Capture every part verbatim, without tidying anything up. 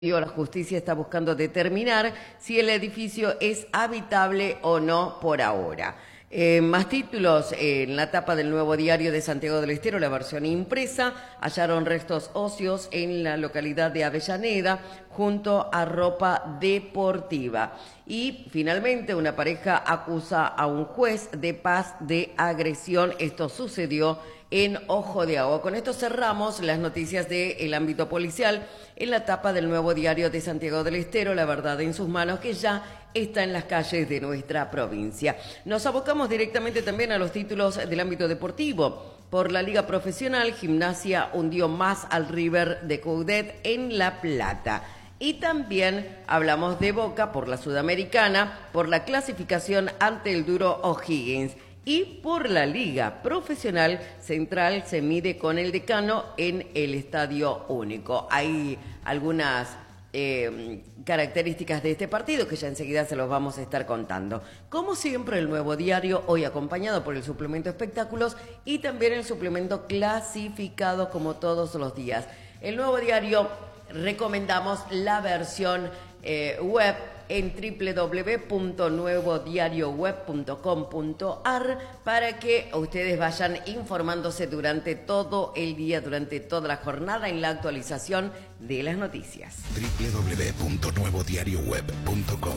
La justicia está buscando determinar si el edificio es habitable o no por ahora. Eh, más títulos, eh, en la tapa del Nuevo Diario de Santiago del Estero, la versión impresa, hallaron restos óseos en la localidad de Avellaneda junto a ropa deportiva. Y finalmente una pareja acusa a un juez de paz de agresión. Esto sucedió en Ojo de Agua. Con esto cerramos las noticias del ámbito policial en la tapa del Nuevo Diario de Santiago del Estero, La Verdad en sus manos, que ya está en las calles de nuestra provincia. Nos abocamos directamente también a los títulos del ámbito deportivo. Por la Liga Profesional, Gimnasia hundió más al River de Coudet en La Plata. Y también hablamos de Boca por la Sudamericana, por la clasificación ante el duro O'Higgins. Y por la Liga Profesional, Central se mide con el Decano en el Estadio Único. Hay algunas eh, características de este partido que ya enseguida se los vamos a estar contando. Como siempre, el Nuevo Diario, hoy acompañado por el suplemento Espectáculos y también el suplemento Clasificado, como todos los días. El Nuevo Diario, recomendamos la versión eh, web en doble u doble u doble u punto nuevo diario web punto com punto a r para que ustedes vayan informándose durante todo el día, durante toda la jornada en la actualización de las noticias. doble u doble u doble u punto nuevo diario web punto com.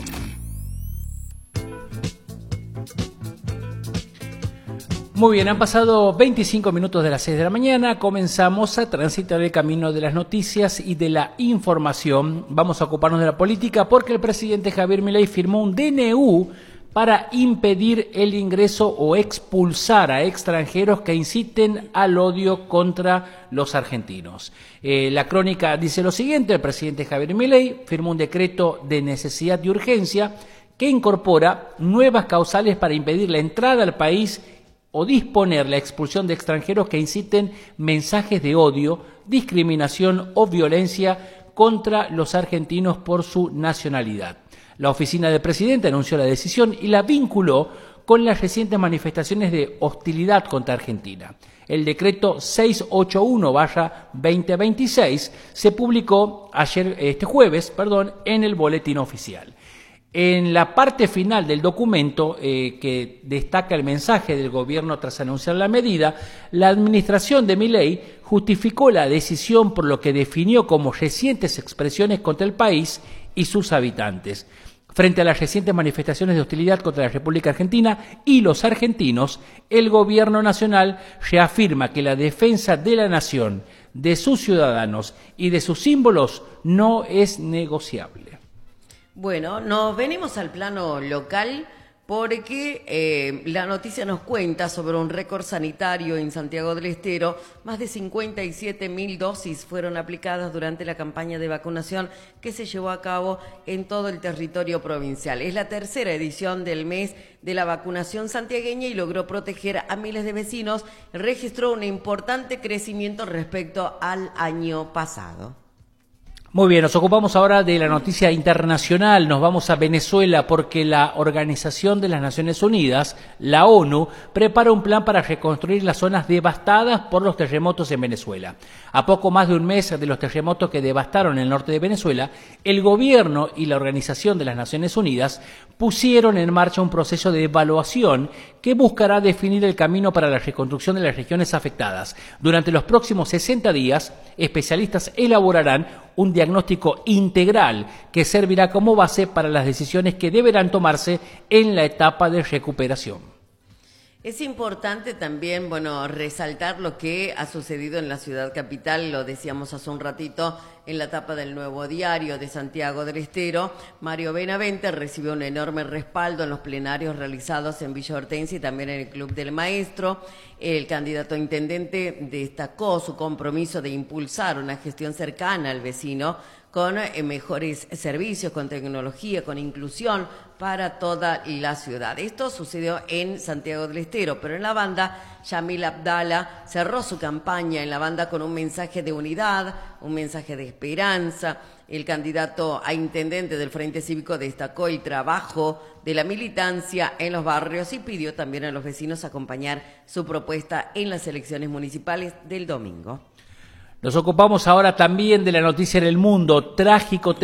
Muy bien, han pasado veinticinco minutos de las seis de la mañana, comenzamos a transitar el camino de las noticias y de la información. Vamos a ocuparnos de la política porque el presidente Javier Milei firmó un D N U para impedir el ingreso o expulsar a extranjeros que inciten al odio contra los argentinos. Eh, la crónica dice lo siguiente: el presidente Javier Milei firmó un decreto de necesidad y urgencia que incorpora nuevas causales para impedir la entrada al país o disponer la expulsión de extranjeros que inciten mensajes de odio, discriminación o violencia contra los argentinos por su nacionalidad. La oficina del presidente anunció la decisión y la vinculó con las recientes manifestaciones de hostilidad contra Argentina. El decreto seiscientos ochenta y uno barra veinte veintiséis se publicó ayer, este jueves, perdón, en el boletín oficial. En la parte final del documento, eh, que destaca el mensaje del gobierno tras anunciar la medida, la administración de Milei justificó la decisión por lo que definió como recientes expresiones contra el país y sus habitantes. Frente a las recientes manifestaciones de hostilidad contra la República Argentina y los argentinos, el gobierno nacional reafirma que la defensa de la nación, de sus ciudadanos y de sus símbolos no es negociable. Bueno, nos venimos al plano local porque eh, la noticia nos cuenta sobre un récord sanitario en Santiago del Estero. Más de cincuenta y siete mil dosis fueron aplicadas durante la campaña de vacunación que se llevó a cabo en todo el territorio provincial. Es la tercera edición del mes de la vacunación santiagueña y logró proteger a miles de vecinos. Registró un importante crecimiento respecto al año pasado. Muy bien, nos ocupamos ahora de la noticia internacional. Nos vamos a Venezuela porque la Organización de las Naciones Unidas, la ONU, prepara un plan para reconstruir las zonas devastadas por los terremotos en Venezuela. A poco más de un mes de los terremotos que devastaron el norte de Venezuela, el gobierno y la Organización de las Naciones Unidas pusieron en marcha un proceso de evaluación que buscará definir el camino para la reconstrucción de las regiones afectadas. Durante los próximos sesenta días, especialistas elaborarán un diagnóstico integral que servirá como base para las decisiones que deberán tomarse en la etapa de recuperación. Es importante también, bueno, resaltar lo que ha sucedido en la ciudad capital, lo decíamos hace un ratito en la tapa del Nuevo Diario de Santiago del Estero. Mario Benavente recibió un enorme respaldo en los plenarios realizados en Villa Hortensia y también en el Club del Maestro. El candidato a intendente destacó su compromiso de impulsar una gestión cercana al vecino con eh, mejores servicios, con tecnología, con inclusión para toda la ciudad. Esto sucedió en Santiago del Estero, pero en la banda, Yamil Abdala cerró su campaña en la banda con un mensaje de unidad, un mensaje de esperanza. El candidato a intendente del Frente Cívico destacó el trabajo de la militancia en los barrios y pidió también a los vecinos acompañar su propuesta en las elecciones municipales del domingo. Nos ocupamos ahora también de la noticia en el mundo. Trágico